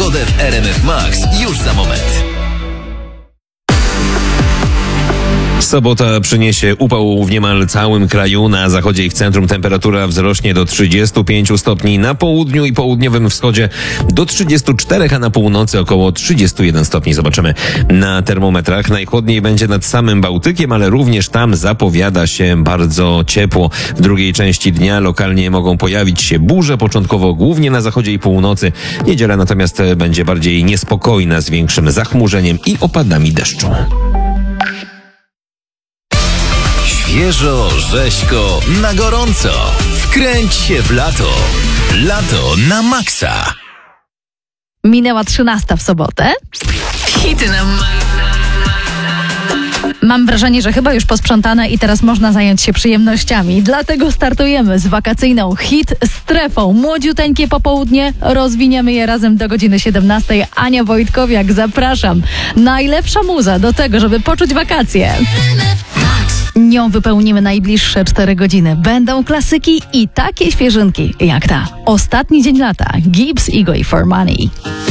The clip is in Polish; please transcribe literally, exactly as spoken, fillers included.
Pogodę w R M F Max już za moment. Sobota przyniesie upał w niemal całym kraju. Na zachodzie i w centrum temperatura wzrośnie do trzydziestu pięciu stopni, na południu i południowym wschodzie do trzydziestu czterech, a na północy około trzydziestu jeden stopni. Zobaczymy na termometrach. Najchłodniej będzie nad samym Bałtykiem, ale również tam zapowiada się bardzo ciepło. W drugiej części dnia lokalnie mogą pojawić się burze, początkowo głównie na zachodzie i północy. Niedziela natomiast będzie bardziej niespokojna, z większym zachmurzeniem i opadami deszczu. Świeżo, rzeźko, na gorąco. Wkręć się w lato. Lato na maksa. Minęła trzynasta w sobotę. Hity na Mam wrażenie, że chyba już posprzątane i teraz można zająć się przyjemnościami. Dlatego startujemy z wakacyjną hit strefą. Młodziuteńkie popołudnie, rozwiniemy je razem do godziny siedemnastej. Ania Wojtkowiak, zapraszam. Najlepsza muza do tego, żeby poczuć wakacje. Nią wypełnimy najbliższe cztery godziny. Będą klasyki i takie świeżynki jak ta. Ostatni dzień lata. Gibbs, Ego i For Money.